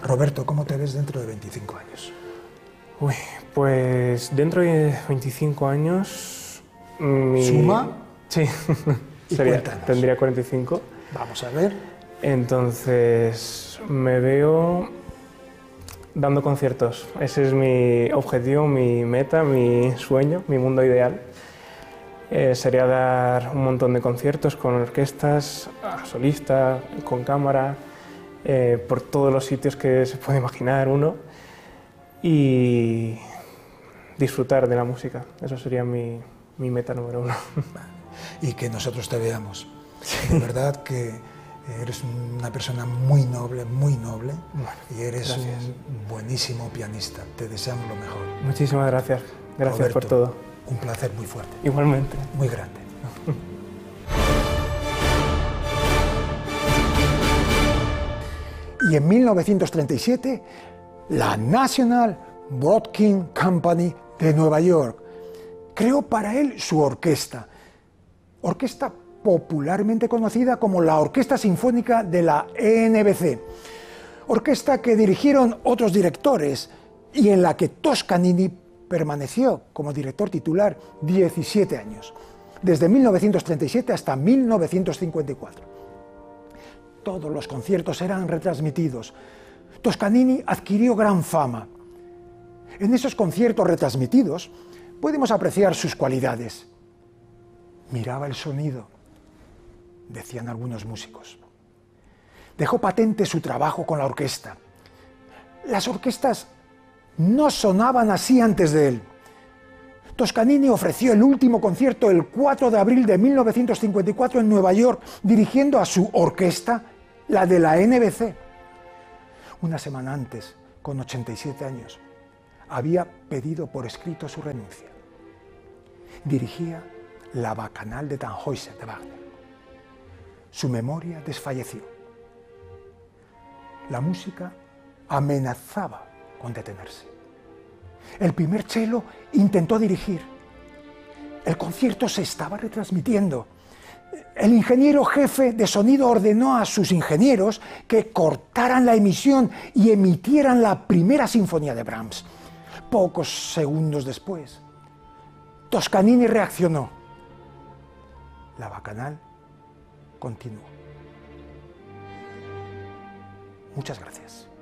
Roberto, ¿cómo te ves dentro de 25 años? Uy, pues dentro de 25 años... ¿Suma? Sí, Y cuéntanos. tendría 45. Vamos a ver. Entonces me veo dando conciertos. Ese es mi objetivo, mi meta, mi sueño, mi mundo ideal. Sería dar un montón de conciertos con orquestas, a solista, con cámara, por todos los sitios que se puede imaginar uno y disfrutar de la música. Eso sería mi meta número 1. Y que nosotros te veamos. De verdad que eres una persona muy noble, y eres gracias. un buenísimo pianista. Te deseamos lo mejor. Muchísimas gracias. Gracias Roberto, por todo. Un placer muy fuerte. Igualmente. Muy grande. Y en 1937, la National Broadcasting Company de Nueva York creó para él su orquesta popularmente conocida como la Orquesta Sinfónica de la ENBC, orquesta que dirigieron otros directores y en la que Toscanini permaneció como director titular 17 años, desde 1937 hasta 1954. Todos los conciertos eran retransmitidos. Toscanini adquirió gran fama. En esos conciertos retransmitidos podemos apreciar sus cualidades. Miraba el sonido, decían algunos músicos. Dejó patente su trabajo con la orquesta. Las orquestas no sonaban así antes de él. Toscanini ofreció el último concierto el 4 de abril de 1954 en Nueva York, dirigiendo a su orquesta, la de la NBC. Una semana antes, con 87 años, había pedido por escrito su renuncia. Dirigía la Bacchanal de Tannhäuser de Wagner. Su memoria desfalleció. La música amenazaba con detenerse. El primer cello intentó dirigir. El concierto se estaba retransmitiendo. El ingeniero jefe de sonido ordenó a sus ingenieros que cortaran la emisión y emitieran la primera sinfonía de Brahms. Pocos segundos después, Toscanini reaccionó. La Bacchanal continuó. Muchas gracias.